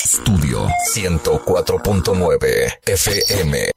Estudio 104.9 FM.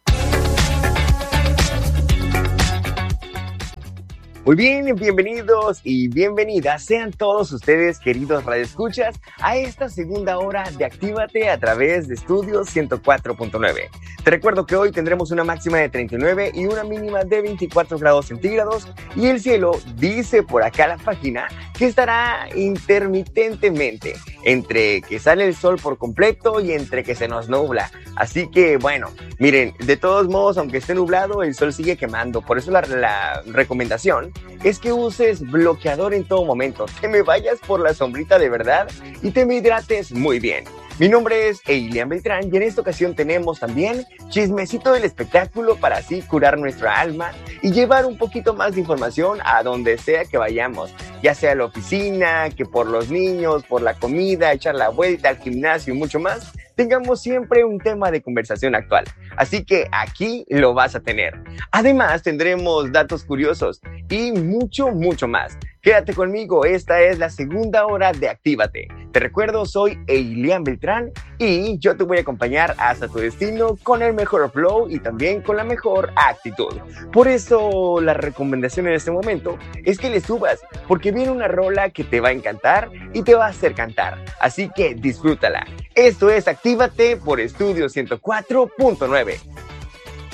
Muy bien, bienvenidos y bienvenidas sean todos ustedes, queridos radioescuchas, a esta segunda hora de Actívate a través de Estudio 104.9. Te recuerdo que hoy tendremos una máxima de 39 y una mínima de 24 grados centígrados y el cielo, dice por acá la página, que estará intermitentemente entre que sale el sol por completo y entre que se nos nubla. Así que bueno, miren, de todos modos, aunque esté nublado, el sol sigue quemando. Por eso la recomendación es que uses bloqueador en todo momento. Te me vayas por la sombrita de verdad y te me hidrates muy bien. Mi nombre es Eilian Beltrán y en esta ocasión tenemos también chismecito del espectáculo para así curar nuestra alma y llevar un poquito más de información a donde sea que vayamos, ya sea a la oficina, que por los niños, por la comida, echar la vuelta al gimnasio y mucho más. Tengamos siempre un tema de conversación actual. Así que aquí lo vas a tener. Además, tendremos datos curiosos y mucho más. Quédate conmigo, esta es la segunda hora de Actívate. Te recuerdo, soy Eilian Beltrán y yo te voy a acompañar hasta tu destino con el mejor flow y también con la mejor actitud. Por eso, la recomendación en este momento es que le subas, porque viene una rola que te va a encantar y te va a hacer cantar. Así que disfrútala. Esto es Actívate por Estudio 104.9.